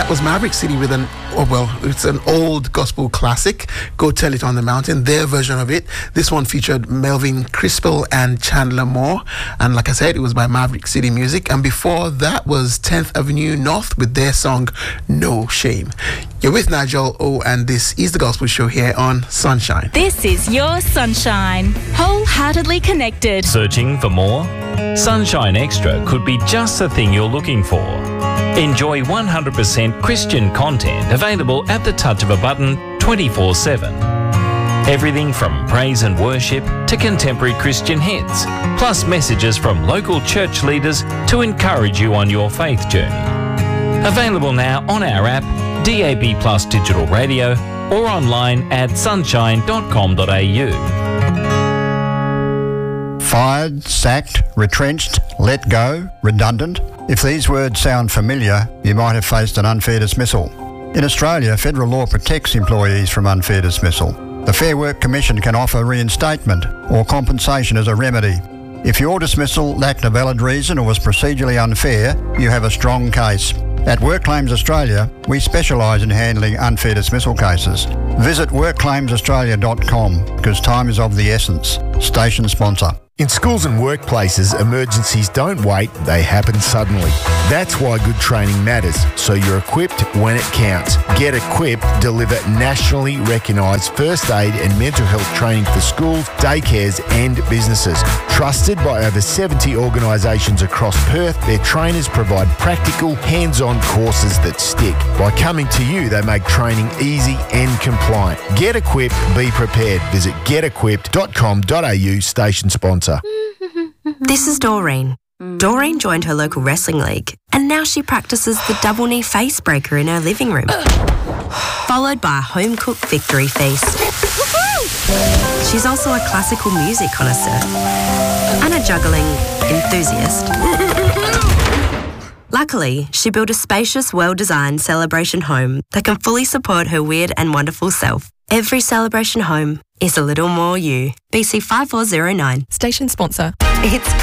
that was Maverick City with it's an old gospel classic, Go Tell It on the Mountain, their version of it. This one featured Melvin Crispell and Chandler Moore, and like I said, it was by Maverick City Music. And before that was 10th Avenue North with their song No Shame. You're with Nigel O, and this is the Gospel Show here on Sunshine. This is your Sunshine, wholeheartedly connected. Searching for more? Sunshine Extra could be just the thing you're looking for. Enjoy 100% Christian content available at the touch of a button 24/7. Everything from praise and worship to contemporary Christian hits, plus messages from local church leaders to encourage you on your faith journey. Available now on our app, DAB Plus Digital Radio, or online at sunshine.com.au. Fired, sacked, retrenched, let go, redundant. If these words sound familiar, you might have faced an unfair dismissal. In Australia, federal law protects employees from unfair dismissal. The Fair Work Commission can offer reinstatement or compensation as a remedy. If your dismissal lacked a valid reason or was procedurally unfair, you have a strong case. At WorkClaims Australia, we specialise in handling unfair dismissal cases. Visit workclaimsaustralia.com because time is of the essence. Station sponsor. In schools and workplaces, emergencies don't wait, they happen suddenly. That's why good training matters, so you're equipped when it counts. Get Equipped deliver nationally recognised first aid and mental health training for schools, daycares and businesses. Trusted by over 70 organisations across Perth, their trainers provide practical, hands-on courses that stick. By coming to you, they make training easy and compliant. Get Equipped, be prepared. Visit getequipped.com.au, station sponsor. This is Doreen. Doreen joined her local wrestling league and now she practices the double knee face breaker in her living room, followed by a home-cooked victory feast. She's also a classical music connoisseur and a juggling enthusiast. Luckily, she built a spacious, well-designed celebration home that can fully support her weird and wonderful self. Every celebration home is a little more you. BC 5409. Station sponsor. It's